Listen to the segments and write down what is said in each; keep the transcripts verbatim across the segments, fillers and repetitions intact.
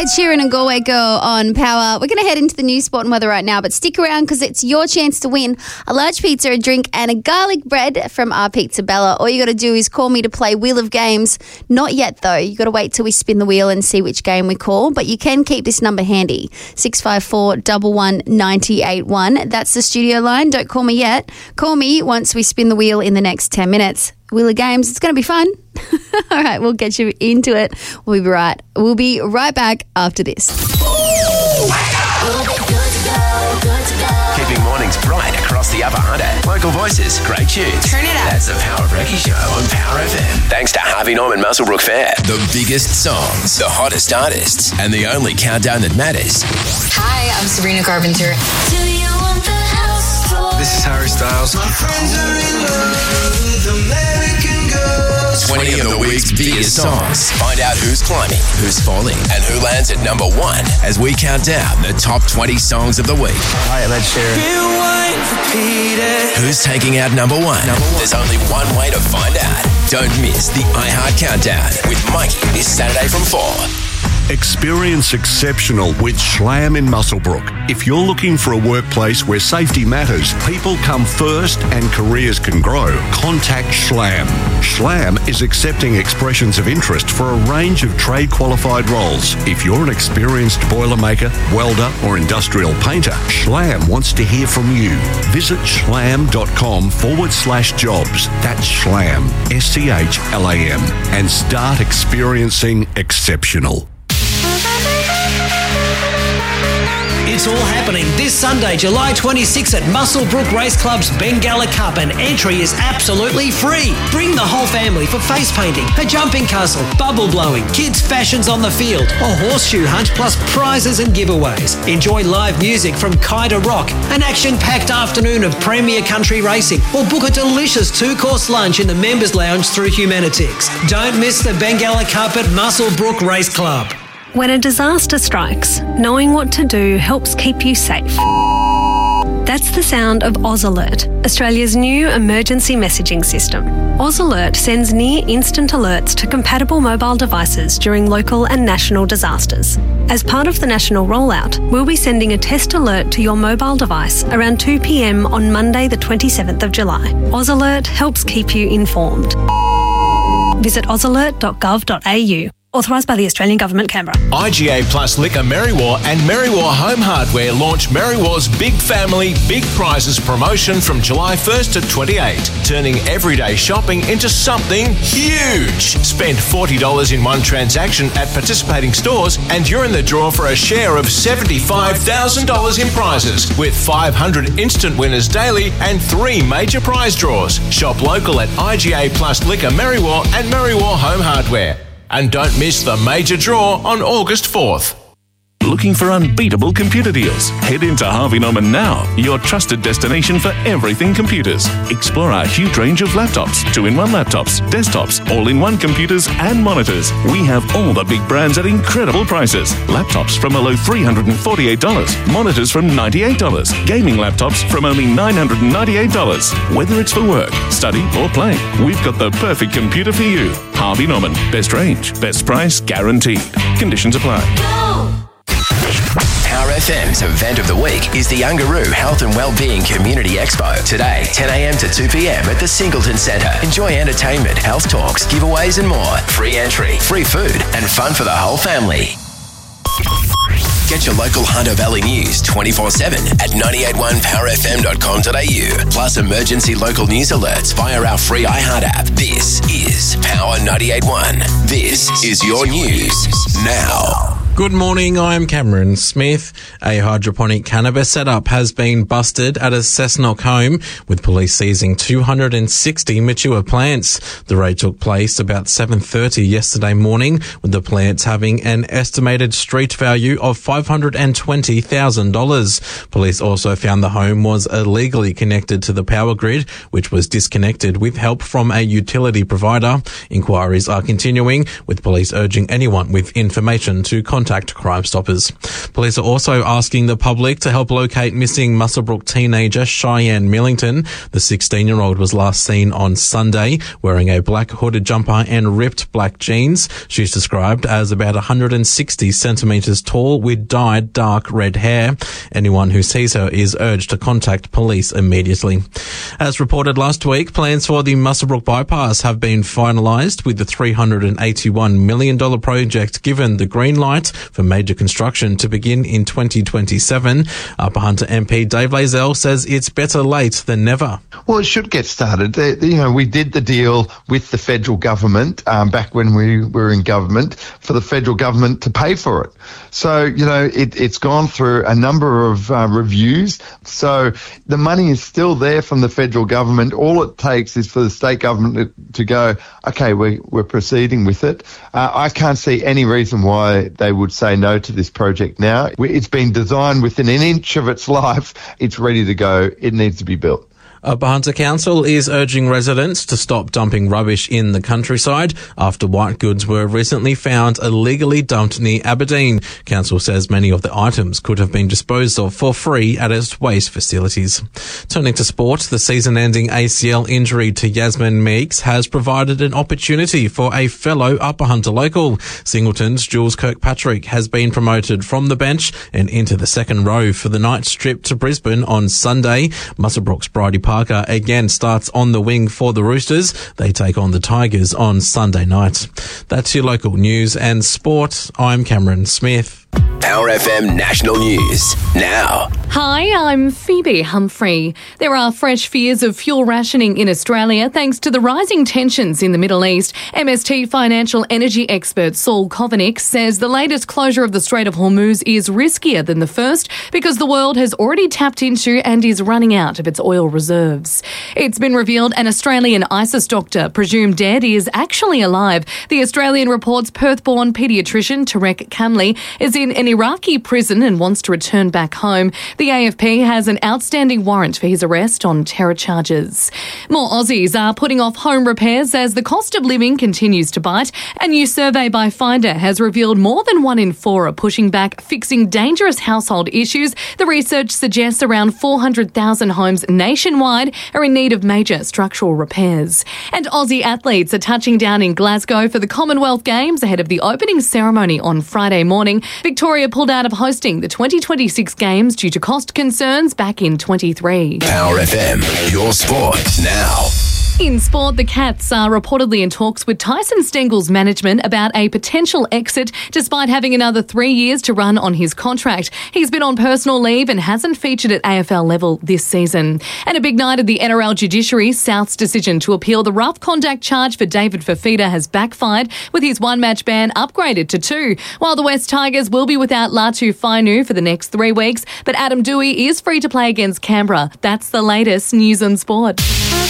Ed Sheeran and Galway Girl on Power. We're going to head into the news, sport and weather right now, but stick around because it's your chance to win a large pizza, a drink and a garlic bread from our Pizza Bella. All you got to do is call me to play Wheel of Games. Not yet, though. You got to wait till we spin the wheel and see which game we call, but you can keep this number handy. six five four, one one, nine eight one. That's the studio line. Don't call me yet. Call me once we spin the wheel in the next ten minutes. Wheel of Games. It's going to be fun. All right, we'll get you into it. We'll be right. We'll be right back after this. Keeping mornings bright across the Upper Hunter. Local voices, great tunes. Turn it up. That's the Power Brekkie Show on Power F M. Thanks to Harvey Norman Muswellbrook Fair. The biggest songs, the hottest artists, and the only countdown that matters. Hi, I'm Sabrina Carpenter. Do you want the house tour? This is Harry Styles. My friends are in love with American girls. twenty of the week's biggest songs. Find out who's climbing, who's falling, and who lands at number one as we count down the top twenty songs of the week. Hi, I'm Ed Sheeran. Rewind, repeat it. Who's taking out number one? Number one. There's only one way to find out. Don't miss the iHeart Countdown with Mikey this Saturday from four. Experience exceptional with Schlam in Muswellbrook. If you're looking for a workplace where safety matters, people come first and careers can grow, contact Schlam. Schlam is accepting expressions of interest for a range of trade-qualified roles. If you're an experienced boilermaker, welder or industrial painter, Schlam wants to hear from you. Visit schlam.com forward slash jobs. That's Schlam, S C H L A M, and start experiencing exceptional. It's all happening this Sunday, July twenty-sixth at Muswellbrook Race Club's Bengala Cup, and entry is absolutely free. Bring the whole family for face painting, a jumping castle, bubble blowing, kids' fashions on the field, a horseshoe hunt, plus prizes and giveaways. Enjoy live music from Kaida Rock, an action-packed afternoon of premier country racing, or book a delicious two-course lunch in the members' lounge through Humanitix. Don't miss the Bengala Cup at Muswellbrook Race Club. When a disaster strikes, knowing what to do helps keep you safe. That's the sound of Oz Alert, Australia's new emergency messaging system. Oz Alert sends near-instant alerts to compatible mobile devices during local and national disasters. As part of the national rollout, we'll be sending a test alert to your mobile device around two p.m. on Monday the twenty-seventh of July. Oz Alert helps keep you informed. Visit oz alert dot gov dot a u. Authorised by the Australian Government, Canberra. I G A Plus Liquor Merriwa and Merriwa Home Hardware launch Merriwa's Big Family, Big Prizes promotion from July first to twenty-eighth, turning everyday shopping into something huge. Spend forty dollars in one transaction at participating stores and you're in the draw for a share of seventy-five thousand dollars in prizes, with five hundred instant winners daily and three major prize draws. Shop local at I G A Plus Liquor Merriwa and Merriwa Home Hardware. And don't miss the major draw on August fourth. Looking for unbeatable computer deals? Head into Harvey Norman now, your trusted destination for everything computers. Explore our huge range of laptops, two-in-one laptops, desktops, all-in-one computers and monitors. We have all the big brands at incredible prices. Laptops from below three hundred forty-eight dollars, monitors from ninety-eight dollars, gaming laptops from only nine hundred ninety-eight dollars. Whether it's for work, study or play, we've got the perfect computer for you. Harvey Norman, best range, best price guaranteed. Conditions apply. Go! Power F M's event of the week is the Ungaroo Health and Wellbeing Community Expo. Today, ten a.m. to two p.m. at the Singleton Centre. Enjoy entertainment, health talks, giveaways and more. Free entry, free food and fun for the whole family. Get your local Hunter Valley news twenty-four seven at nine eight one power f m dot com dot a u. Plus emergency local news alerts via our free iHeart app. This is Power ninety-eight point one. This is your news now. Good morning, I'm Cameron Smith. A hydroponic cannabis setup has been busted at a Cessnock home, with police seizing two hundred sixty mature plants. The raid took place about seven thirty yesterday morning, with the plants having an estimated street value of five hundred twenty thousand dollars. Police also found the home was illegally connected to the power grid, which was disconnected with help from a utility provider. Inquiries are continuing, with police urging anyone with information to contact contact Crime Stoppers. Police are also asking the public to help locate missing Muswellbrook teenager Cheyenne Millington. The sixteen-year-old was last seen on Sunday wearing a black hooded jumper and ripped black jeans. She's described as about one hundred sixty centimetres tall with dyed dark red hair. Anyone who sees her is urged to contact police immediately. As reported last week, plans for the Muswellbrook bypass have been finalised, with the three hundred eighty-one million dollars project given the green light for major construction to begin in twenty twenty-seven. Upper Hunter M P Dave Lazell says it's better late than never. Well, it should get started. The, the, you know, we did the deal with the federal government um, back when we were in government for the federal government to pay for it. So, you know, it, it's gone through a number of uh, reviews. So the money is still there from the federal government. All it takes is for the state government to, to go, okay, we, we're proceeding with it. Uh, I can't see any reason why they would say no to this project now. It's been designed within an inch of its life. It's ready to go. It needs to be built. Upper Hunter Council is urging residents to stop dumping rubbish in the countryside after white goods were recently found illegally dumped near Aberdeen. Council says many of the items could have been disposed of for free at its waste facilities. Turning to sport, the season-ending A C L injury to Yasmin Meeks has provided an opportunity for a fellow Upper Hunter local. Singleton's Jules Kirkpatrick has been promoted from the bench and into the second row for the night's trip to Brisbane on Sunday. Muswellbrook's Bridie Parker again starts on the wing for the Roosters. They take on the Tigers on Sunday night. That's your local news and sport. I'm Cameron Smith. Power F M National News now. Hi, I'm Phoebe Humphrey. There are fresh fears of fuel rationing in Australia thanks to the rising tensions in the Middle East. M S T financial energy expert Saul Kovanic says the latest closure of the Strait of Hormuz is riskier than the first because the world has already tapped into and is running out of its oil reserves. It's been revealed an Australian ISIS doctor, presumed dead, is actually alive. The Australian reports Perth-born paediatrician Tarek Kamli is in an Iraqi prison and wants to return back home. The A F P has an outstanding warrant for his arrest on terror charges. More Aussies are putting off home repairs as the cost of living continues to bite. A new survey by Finder has revealed more than one in four are pushing back fixing dangerous household issues. The research suggests around four hundred thousand homes nationwide are in need of major structural repairs. And Aussie athletes are touching down in Glasgow for the Commonwealth Games ahead of the opening ceremony on Friday morning. Victoria pulled out of hosting the twenty twenty-six Games due to cost concerns back in twenty-three. Power F M, your sport now. In sport, the Cats are reportedly in talks with Tyson Stengel's management about a potential exit despite having another three years to run on his contract. He's been on personal leave and hasn't featured at A F L level this season. And a big night of the N R L judiciary. South's decision to appeal the rough conduct charge for David Fafita has backfired, with his one-match ban upgraded to two. While the West Tigers will be without Latu Fainu for the next three weeks, but Adam Dewey is free to play against Canberra. That's the latest news and sport.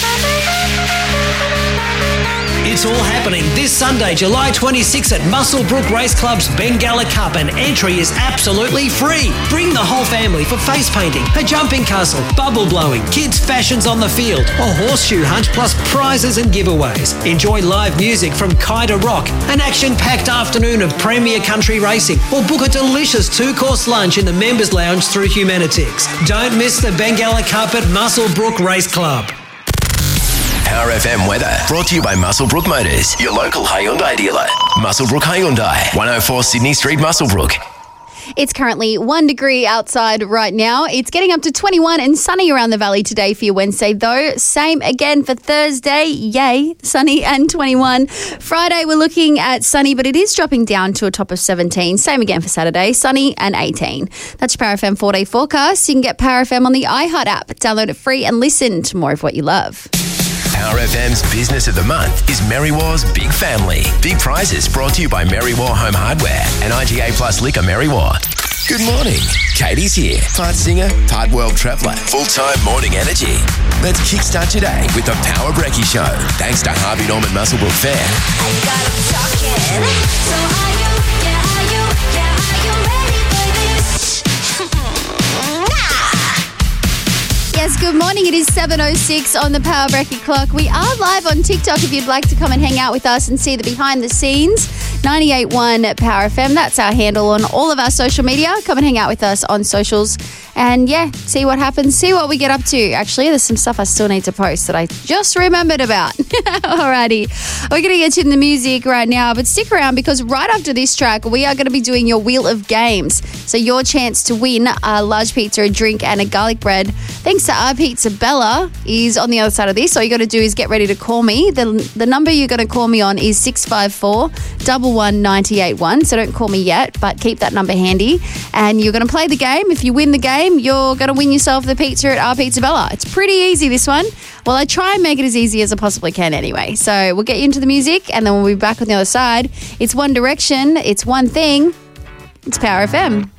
It's all happening this Sunday, July twenty-sixth at Muswellbrook Race Club's Bengala Cup, and entry is absolutely free. Bring the whole family for face painting, a jumping castle, bubble blowing, kids' fashions on the field, a horseshoe hunt, plus prizes and giveaways. Enjoy live music from Kai to Rock, an action-packed afternoon of premier country racing, or book a delicious two-course lunch in the members' lounge through Humanitix. Don't miss the Bengala Cup at Muswellbrook Race Club. Power F M weather brought to you by Muswellbrook Motors, your local Hyundai dealer. Muswellbrook Hyundai, one oh four Sydney Street, Muswellbrook. It's currently one degree outside right now. It's getting up to twenty-one and sunny around the valley today for your Wednesday, though. Same again for Thursday. Yay, sunny and twenty-one. Friday, we're looking at sunny, but it is dropping down to a top of seventeen. Same again for Saturday, sunny and eighteen. That's your Power F M four-day forecast. You can get Power F M on the iHeart app. Download it free and listen to more of what you love. Power F M's Business of the Month is Merrywar's Big Family. Big prizes brought to you by Merrywar Home Hardware and I G A Plus Liquor Merrywar. Good morning. Katie's here. Part singer, part world traveller, full-time morning energy. Let's kickstart today with the Power Brekkie Show. Thanks to Harvey Norman Muswellbrook Fair. I got 'em talking. So are you? Yeah, are you? Yeah, are you ready for this? Yes, good morning. It is seven oh six on the Power Brekkie clock. We are live on TikTok if you'd like to come and hang out with us and see the behind the scenes. ninety-eight point one Power F M. That's our handle on all of our social media. Come and hang out with us on socials. And yeah, see what happens, see what we get up to. Actually, there's some stuff I still need to post that I just remembered about. Alrighty, we're going to get you in the music right now, but stick around because right after this track, we are going to be doing your Wheel of Games. So your chance to win a large pizza, a drink and a garlic bread, thanks to Our Pizza Bella, is on the other side of this. All you got to do is get ready to call me. The, the number you're going to call me on is six five four, one one nine eight one. So don't call me yet, but keep that number handy. And you're going to play the game. If you win the game, you're going to win yourself the pizza at Our Pizza Bella. It's pretty easy, this one. Well, I try and make it as easy as I possibly can anyway. So we'll get you into the music and then we'll be back on the other side. It's One Direction. It's one thing. It's Power F M.